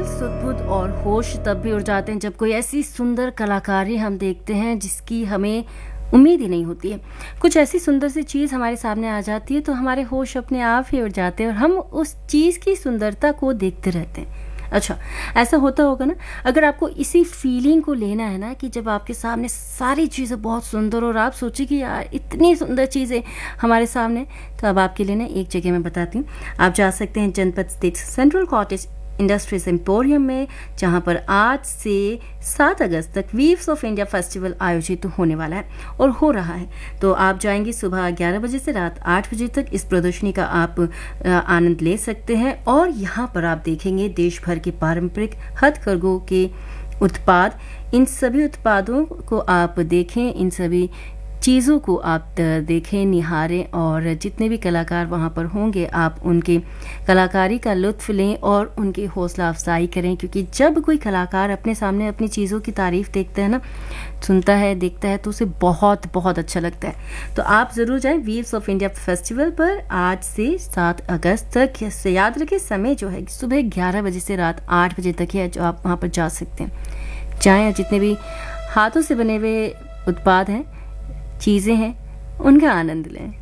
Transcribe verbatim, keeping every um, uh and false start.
दिल, सुध-बुध और होश तब भी उड़ जाते हैं जब कोई ऐसी सुंदर कलाकारी हम देखते हैं जिसकी हमें उम्मीद ही नहीं होती है। कुछ ऐसी सुंदर सी चीज़ हमारे सामने आ जाती है तो हमारे होश अपने आप ही उड़ जाते हैं और हम उस चीज़ की सुंदरता को देखते रहते हैं। अच्छा, ऐसा होता होगा ना, अगर आपको इसी फीलिंग को लेना है ना कि जब आपके सामने सारी चीज़ें बहुत सुंदर और आप सोचिए कि यार इतनी सुंदर चीज़ें हमारे सामने, तो अब आपके लिए ना एक जगह मैं बताती हूँ। आप जा सकते हैं जनपद स्थित सेंट्रल कॉटेज इंडस्ट्रीज एम्पोरियम में, जहाँ पर आज से सात अगस्त तक वीव्स ऑफ इंडिया फेस्टिवल आयोजित होने वाला है और हो रहा है। तो आप जाएंगे सुबह ग्यारह बजे से रात आठ बजे तक, इस प्रदर्शनी का आप आनंद ले सकते हैं और यहाँ पर आप देखेंगे देश भर के पारंपरिक हथकरघों के उत्पाद। इन सभी उत्पादों को आप देखें, इन सभी चीज़ों को आप देखें, निहारें और जितने भी कलाकार वहाँ पर होंगे आप उनके कलाकारी का लुत्फ़ लें और उनकी हौसला अफजाई करें, क्योंकि जब कोई कलाकार अपने सामने अपनी चीज़ों की तारीफ़ देखता है ना, सुनता है, देखता है, तो उसे बहुत बहुत अच्छा लगता है। तो आप ज़रूर जाएं वीव्स ऑफ इंडिया फेस्टिवल पर आज से सात अगस्त तक। याद रखें समय जो है सुबह ग्यारह बजे से रात आठ बजे तक है, जो आप वहाँ पर जा सकते हैं। जाएँ, जितने भी हाथों से बने हुए उत्पाद हैं, चीज़ें हैं, उनका आनंद लें।